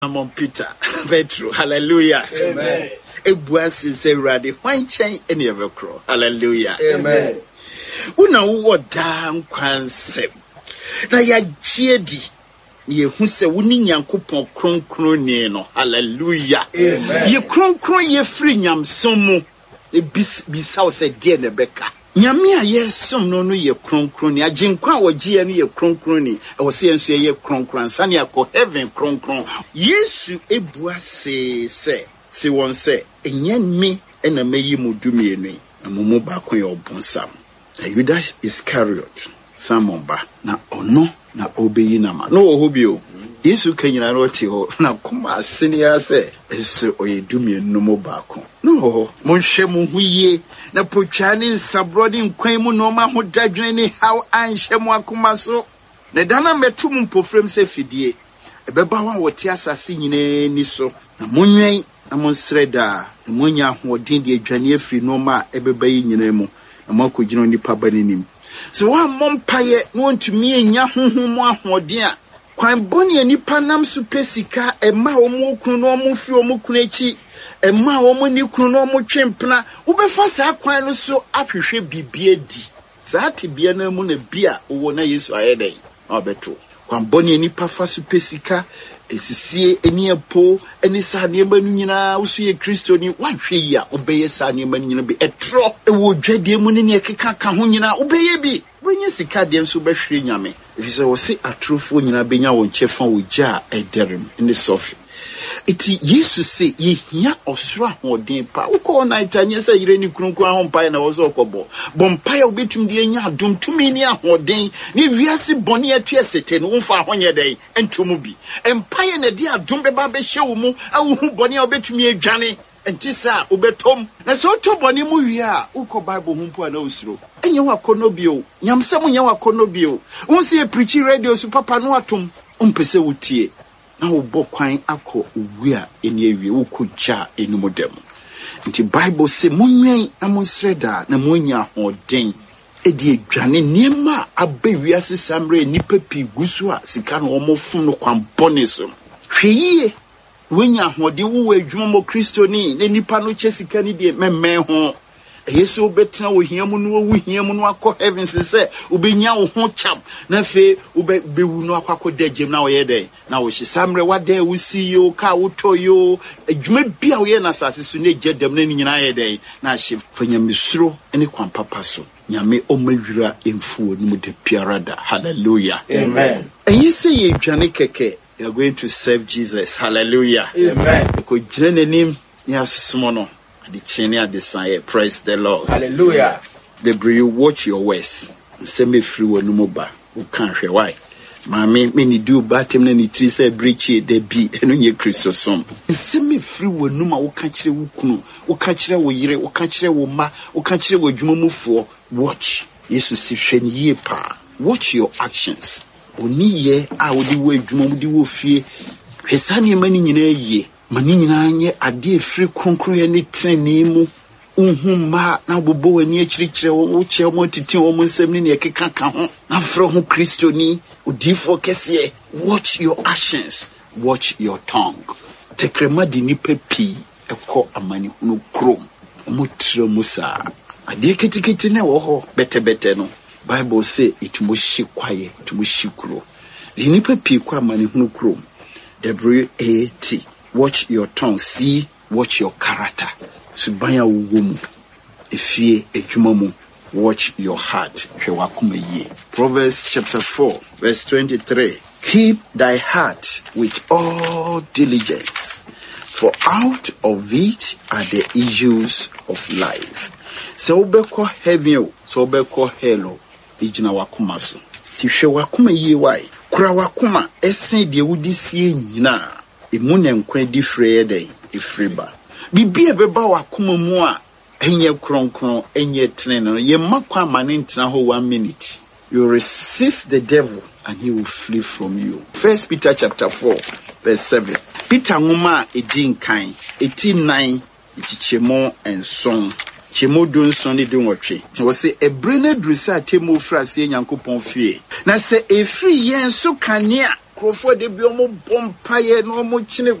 Amon Peter, Petro, hallelujah. Amen. Ebuasi se radi hwan chen ene evekro. Hallelujah. Amen. Una wo dan kwansem. Na ya giedi ye hu se woni Nyankopon kronkron ni no. Hallelujah. Amen. Ye kronkron ye free nyamsom mu e bisa wo se de ne beka. Nyame a yesom no no ye kronkron ni aginkwa wo gie no ye kronkron ni e wo se enso ye kronkron sane akọ heaven kronkron. Yesu ebuase se won se enye me na meyi mu dumienu na mumu ba ko ye obonsam. Judas Iscariot Simon ba na ono na obeyi na ma no ho bio. Yesu kanyina no ti ho na kuma asenia se eso oye dumienu mo ba ko. No, monhwe mo huye na potwane nsabrodi nkwan mu no ma ho dadwene ni how anhwe mo akoma so. Na dana metum mpofrem se fidie. Ebeba wa wote asase nyine ni so. Na monwen na monsreda na monya hodin de adwane afiri no ma ebeba yi nyine mu. Na makogino nipa banenim. So wa mompaye no ntumi enya honhom ahodin a kwan boni nipa nam so pesika ema omo okunu no omo fi omo kunu echi ema omo ni kunu no omo twempena ubefa sa kwan no so ahwehwe bibie di saati bia na mu na bia wo na Yesu ayedai obeto kwan boni nipa fa so pesika esisie eni epo eni sa ne ma nyina usu ye Kristo ni wanhwe yi a obeye sa ne ma nyina bi etro ewo dwade mu ne ekeka ka ho nyina obeye bi wenye sika de nso behwere nyame efise wo se atrofo nyina benya won chefa wo gya ederem ne sofi iti Yesu se yehia osoro ahoden pa uko na itanye se yire ni krunku ahompa na wo so okobo bompa obetum de nya adom tumi ni ahoden ni wiase bone atue sete no wonfa ahonye den entomu bi empire na de adom beba be hye wo mu awu bone obetumi adwane entisa ubetom na so to bone mu wi a uko Bible humpo na usuro enye wakono bio nyamsem nya wakono bio wonse e preach radio su papa no atom ompese wutie na wo bokwan akọ owu a eni awie wo kogya enumodam nti Bible se monwen amonsreda na monya hoden edi adwane niema abawiase samre nipa pi gusu a sika no omofum no kwan bone so hweyie wonya hoden wo adwuma mo Kristo ni ne nipa no chesika ni de memme ho Yesu betena wo hiamu no wo hiamu no akọ heaven se ubenya wo ho cham na fe bewu no akọ dagem na wo ye den na wo hye samre wade wo si yo ka wo toyo adwuma bia wo ye na sase so ne jedem na nyina ye den na hye fanya misuro ene kwan papa so nyame omawira emfuo no mu de piarada. Hallelujah. Amen. And you say ye dwane keke, you are going to serve Jesus. Hallelujah. Amen. Ko jene nim ya sumono the chene at the sign. Praise the Lord. Hallelujah. The you watch your words. Say me free when no more. Who can't hear why? Mami, many do batem na ni tri say breachy de bi eno ye Christo som. Say me free when no more. Who can't hear who kunu? Who can't hear wo yire? Who can't hear wo ma? Who can't hear wo juma mufo? Watch. Yesu si hwen ye pa. Watch your actions. Oni ye a wodi wo juma wodi wo fie. Hwesane mani nyina ye. Mani nyina anye ade efiri kronkron ye ne trene mu unhumma na bobo wani akirikire wo che wo titi wo nsem ne ekeka ka ho na fro ho Kristo ni odifo kese. Watch your actions, watch your tongue. Tekrema di nipa pi ekọ amani hunu krom omutre musa ade ketiketi na wo ho betebete no Bible say it mo shi kwaye it mo shi kuro di nipa pi kwa amani hunu krom. WAT. Watch your tongue. See, watch your character. Subanya wumu. Efie ejumamu. Watch your heart. Proverbs chapter 4, verse 23. Keep thy heart with all diligence, for out of it are the issues of life. So ubeko heaven, so ubeko hello. Ijina wakuma so. Tifhe wakuma ye wai. Kura wakuma esen de wudi sie nyina. Imune nkwa di freye dey ifriba bibia beba wakoma mu a enye kronkron enye tene no ye makwa mane ntena ho 1 minute. You resist the devil and he will flee from you. 1 Peter chapter 4 verse 7. Peter ngoma edin kan 89 chichemo enson chemo don son de nwotwe wo se ebre na drusa temo frase Nyankopon fie na se efri yen so kanea nkurɔfoɔ de bi ɔmo bɔ mpaeɛ na ɔmo kyene